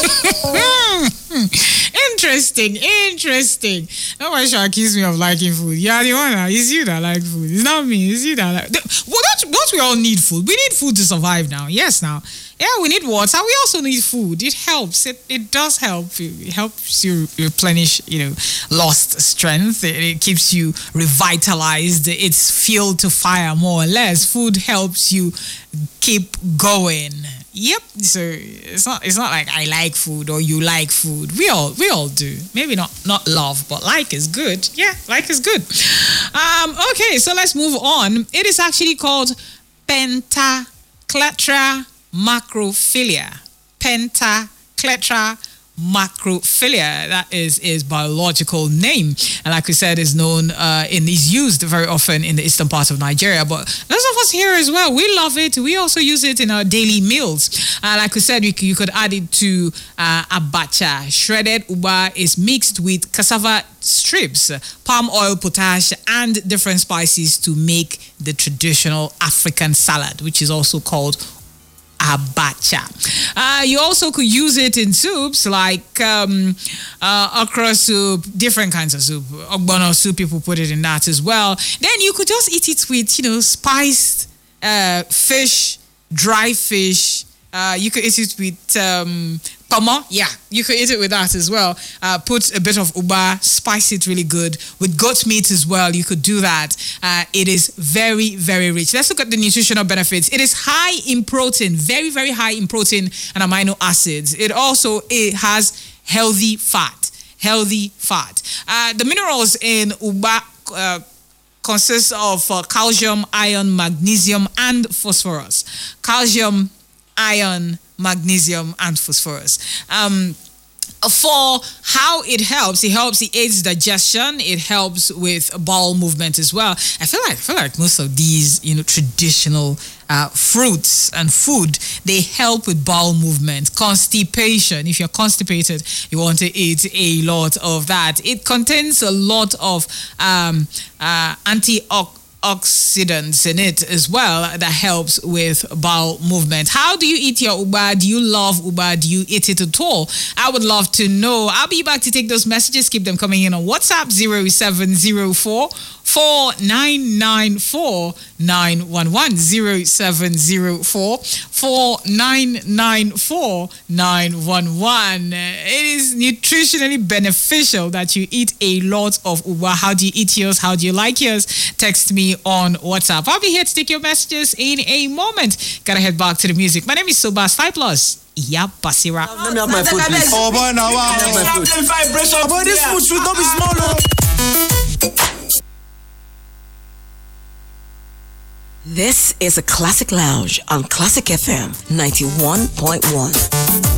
Interesting. Nobody should accuse me of liking food. Yeah, the one. It's you that like food. It's not me. It's you that like. Well, don't we all need food? We need food to survive now. Yes, now. Yeah, we need water. We also need food. It helps. It does help. It helps you replenish, lost strength. It keeps you revitalized. It's fuel to fire, more or less. Food helps you keep going. Yep. So it's not like I like food or you like food. We all do. Maybe not love, but like is good. Yeah, like is good. Okay, so let's move on. It is actually called Pentacletra macrophilia. Pentacletra macrophilia. That is his biological name, and like we said, is known and is used very often in the eastern part of Nigeria. But those of us here as well, we love it. We also use it in our daily meals. Like we said, you could add it to abacha. Shredded uba is mixed with cassava strips, palm oil, potash, and different spices to make the traditional African salad, which is also called abacha. You also could use it in soups like okra soup, different kinds of soup. Ogbono soup, people put it in that as well. Then you could just eat it with, spiced fish, dry fish. You could eat it with pomo. Yeah, you could eat it with that as well. Put a bit of uba, spice it really good. With goat meat as well, you could do that. It is very, very rich. Let's look at the nutritional benefits. It is high in protein, very, very high in protein and amino acids. It has healthy fat. The minerals in uba consist of calcium, iron, magnesium, and phosphorus. Calcium, iron, magnesium, and phosphorus. For how it aids digestion. It helps with bowel movement as well. I feel like most of these, traditional fruits and food, they help with bowel movement, constipation. If you're constipated, you want to eat a lot of that. It contains a lot of antioxidants in it as well that helps with bowel movement. How do you eat your uba? Do you love uba? Do you eat it at all? I would love to know. I'll be back to take those messages. Keep them coming in on WhatsApp 0704 4994 911 0704 4994 911. It is nutritionally beneficial that you eat a lot of uba. How do you eat yours? How do you like yours? Text me on WhatsApp. I'll be here to take your messages in a moment. Gotta head back to the music. My name is Soba Plus. Yeah, Basira. Let me have my food, please. Oh boy, now wow. Let me have my food. Boy, this food should not be small. This is a Classic Lounge on Classic FM 91.1.